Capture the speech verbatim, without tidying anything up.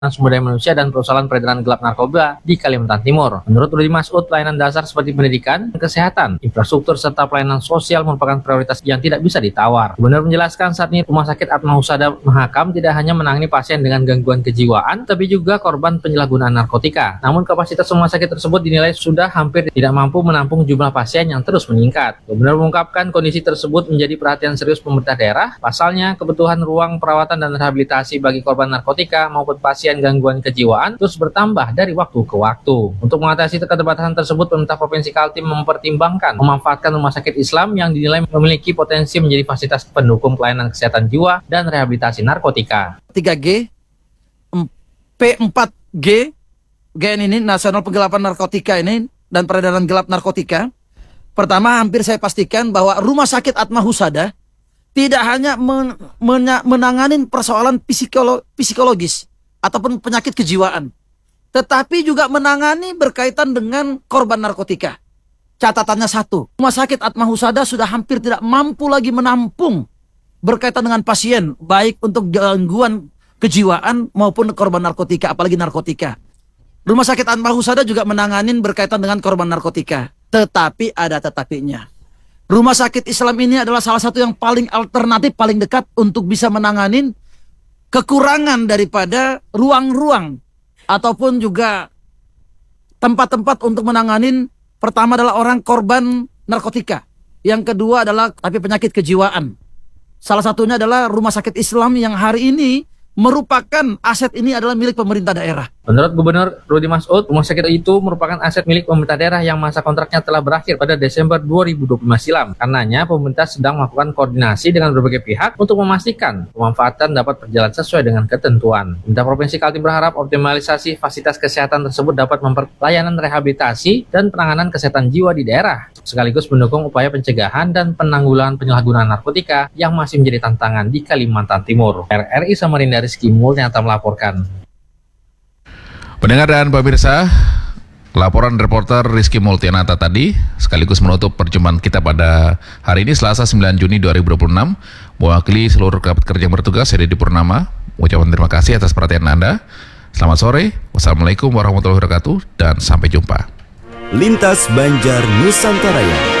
sumber daya manusia dan persoalan peredaran gelap narkoba di Kalimantan Timur. Menurut Rudi Masud, pelayanan dasar seperti pendidikan, kesehatan, infrastruktur, serta pelayanan sosial merupakan prioritas yang tidak bisa ditawar. Gubernur menjelaskan saat ini Rumah Sakit Atma Husada Mahakam tidak hanya menangani pasien dengan gangguan kejiwaan, tapi juga korban penyalahgunaan narkotika. Namun kapasitas rumah sakit tersebut dinilai sudah hampir tidak mampu menampung jumlah pasien yang terus meningkat. Gubernur mengungkapkan kondisi tersebut menjadi perhatian serius pemerintah daerah. Pasalnya, kebutuhan ruang perawatan dan rehabilitasi bagi korban narkotika maupun pasien gangguan kejiwaan terus bertambah dari waktu ke waktu. Untuk mengatasi keterbatasan tersebut, pemerintah Provinsi Kaltim mempertimbangkan memanfaatkan rumah sakit Islam yang dinilai memiliki potensi menjadi fasilitas pendukung pelayanan kesehatan jiwa dan rehabilitasi narkotika. tiga G, P empat G, G N ini Nasional Penggelapan Narkotika ini dan peredaran gelap narkotika. Pertama, hampir saya pastikan bahwa Rumah Sakit Atma Husada tidak hanya men men menangani persoalan psikolo psikologis ataupun penyakit kejiwaan, tetapi juga menangani berkaitan dengan korban narkotika. Catatannya satu, Rumah Sakit Atma Husada sudah hampir tidak mampu lagi menampung berkaitan dengan pasien, baik untuk gangguan kejiwaan maupun korban narkotika, apalagi narkotika. Rumah Sakit Atma Husada juga menangani berkaitan dengan korban narkotika, tetapi ada tetapinya. Rumah Sakit Islam ini adalah salah satu yang paling alternatif, paling dekat untuk bisa menangani kekurangan daripada ruang-ruang ataupun juga tempat-tempat untuk menangani. Pertama adalah orang korban narkotika, yang kedua adalah tapi penyakit kejiwaan. Salah satunya adalah Rumah Sakit Islam yang hari ini merupakan aset ini adalah milik pemerintah daerah. Menurut Gubernur Rudi Masud, rumah sakit itu merupakan aset milik pemerintah daerah yang masa kontraknya telah berakhir pada Desember dua ribu dua puluh lima silam. Karenanya, pemerintah sedang melakukan koordinasi dengan berbagai pihak untuk memastikan pemanfaatan dapat berjalan sesuai dengan ketentuan. Pemerintah Provinsi Kaltim berharap optimalisasi fasilitas kesehatan tersebut dapat memperlayanan rehabilitasi dan penanganan kesehatan jiwa di daerah, sekaligus mendukung upaya pencegahan dan penanggulangan penyalahgunaan narkotika yang masih menjadi tantangan di Kalimantan Timur. R R I Samarinda Rizky Mulyanata melaporkan. Pendengar dan pemirsa, laporan reporter Rizky Mulyanata tadi sekaligus menutup perjumpaan kita pada hari ini Selasa sembilan Juni dua ribu dua puluh enam. Mewakili seluruh kerabat kerja yang bertugas, saya Dedi Purnama mengucapkan terima kasih atas perhatian Anda. Selamat sore, wassalamualaikum warahmatullahi wabarakatuh, dan sampai jumpa. Lintas Banjar Nusantara.